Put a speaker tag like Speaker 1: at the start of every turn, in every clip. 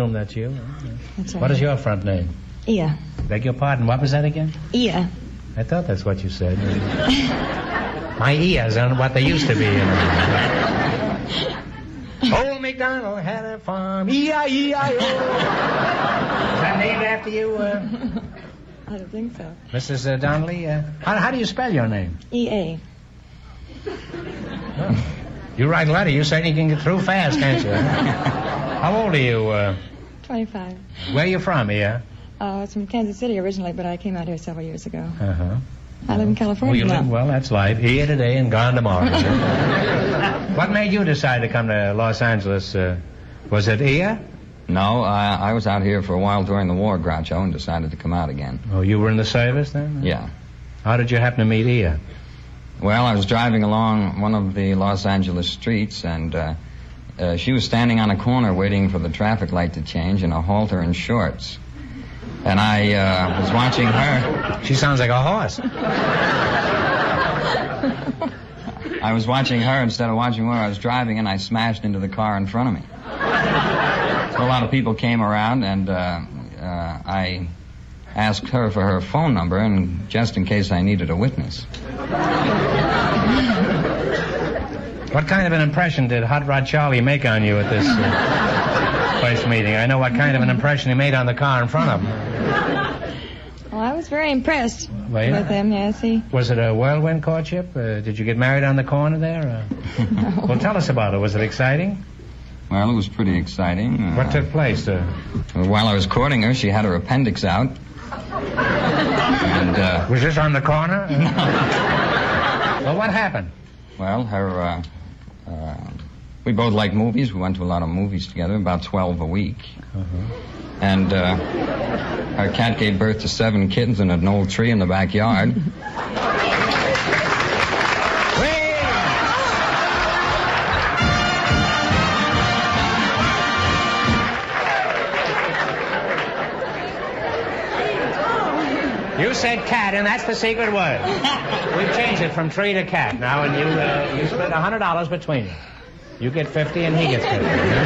Speaker 1: home, that's you.
Speaker 2: That's right.
Speaker 1: What is your front name?
Speaker 2: Ia.
Speaker 1: Beg your pardon, what was that again?
Speaker 2: Ia.
Speaker 1: I thought that's what you said. My ears aren't what they used to be, you know. Old MacDonald had a farm, E-I-E-I-O. Is that named after you,
Speaker 2: I don't think so.
Speaker 1: Mrs. Donnelly? How do you spell your name?
Speaker 2: E-A.
Speaker 1: Oh. You write a letter, you certainly can get through fast, can't you? How old are you?
Speaker 2: 25.
Speaker 1: Where are you from, yeah?
Speaker 2: I was from Kansas City originally, but I came out here several years ago.
Speaker 1: Uh-huh.
Speaker 2: I live in California now.
Speaker 1: Well, that's life. Here today and gone tomorrow. What made you decide to come to Los Angeles? Was it Ia?
Speaker 3: No, I was out here for a while during the war, Groucho, and decided to come out again.
Speaker 1: Oh, you were in the service then?
Speaker 3: Yeah.
Speaker 1: How did you happen to meet Ia?
Speaker 3: Well, I was driving along one of the Los Angeles streets, and she was standing on a corner waiting for the traffic light to change in a halter and shorts. And I was watching her.
Speaker 1: She sounds like a horse.
Speaker 3: I was watching her instead of watching where I was driving, and I smashed into the car in front of me. So a lot of people came around, and I asked her for her phone number, and just in case I needed a witness.
Speaker 1: What kind of an impression did Hot Rod Charlie make on you at this place meeting? I know what kind of an impression he made on the car in front of him.
Speaker 2: Well, I was very impressed
Speaker 1: Well,
Speaker 2: with him, yes.
Speaker 1: Was it a whirlwind courtship? Did you get married on the corner there?
Speaker 2: No.
Speaker 1: Well, tell us about it. Was it exciting?
Speaker 3: Well, it was pretty exciting.
Speaker 1: What took place?
Speaker 3: While I was courting her, she had her appendix out. And,
Speaker 1: was this on the corner? No. Well, what happened?
Speaker 3: Well, we both liked movies. We went to a lot of movies together, about 12 a week.
Speaker 1: Uh-huh.
Speaker 3: And our cat gave birth to 7 kittens in an old tree in the backyard.
Speaker 1: You said cat, and that's the secret word. We've changed it from tree to cat now, and you split $100 between you. You get 50, and he gets 50.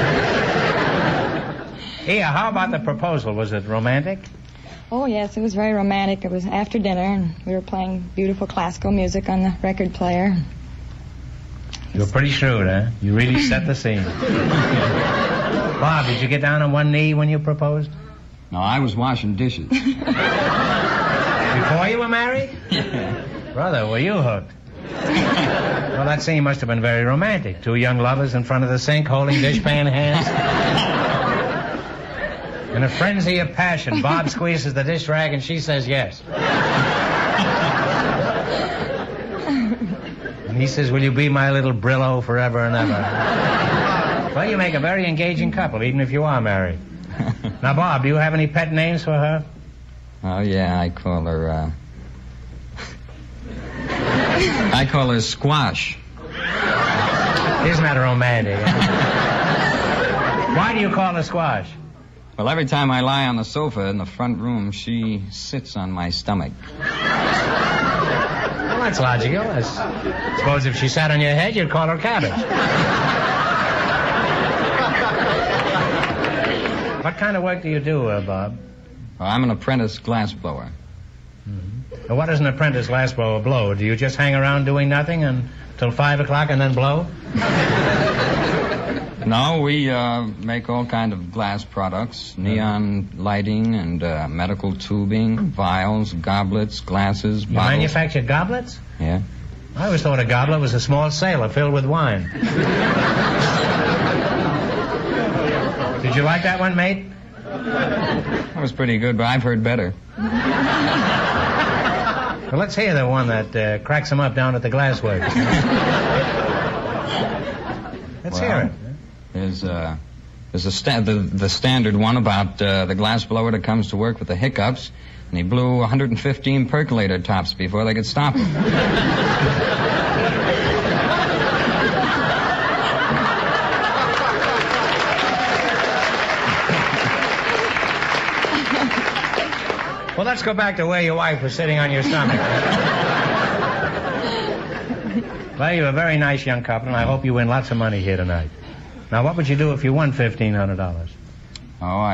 Speaker 1: Ia, how about the proposal? Was it romantic?
Speaker 2: Oh, yes, it was very romantic. It was after dinner, and we were playing beautiful classical music on the record player.
Speaker 1: You were pretty shrewd, huh? You really set the scene. Bob, did you get down on one knee when you proposed?
Speaker 3: No, I was washing dishes.
Speaker 1: Before you were married?
Speaker 3: Yeah.
Speaker 1: Brother, were you hooked? Well, that scene must have been very romantic. 2 young lovers in front of the sink holding dishpan hands. In a frenzy of passion, Bob squeezes the dish rag and she says yes. And he says, will you be my little Brillo forever and ever? Well, you make a very engaging couple, even if you are married. Now, Bob, do you have any pet names for her?
Speaker 3: Oh, yeah, I call her Squash.
Speaker 1: Isn't that romantic? Why do you call her Squash?
Speaker 3: Well, every time I lie on the sofa in the front room, she sits on my stomach.
Speaker 1: Well, that's logical. I suppose if she sat on your head, you'd call her Cabbage. What kind of work do you do, Bob?
Speaker 3: Well, I'm an apprentice glassblower.
Speaker 1: Mm-hmm. Well, what does an apprentice glassblower blow? Do you just hang around doing nothing until 5 o'clock and then blow?
Speaker 3: No, we make all kind of glass products, neon lighting and medical tubing, vials, goblets, glasses,
Speaker 1: You
Speaker 3: bottles.
Speaker 1: manufacture goblets?
Speaker 3: Yeah.
Speaker 1: I always thought a goblet was a small sailor filled with wine. Did you like that one, mate?
Speaker 3: That was pretty good, but I've heard better.
Speaker 1: Well, let's hear the one that cracks them up down at the glassworks. Let's hear it.
Speaker 3: There's the standard one about the glass blower that comes to work with the hiccups, and he blew 115 percolator tops before they could stop him.
Speaker 1: Well, let's go back to where your wife was sitting on your stomach. Well, you're a very nice young couple, and I hope you win lots of money here tonight. Now, what would you do if you won $1,500?
Speaker 3: Oh,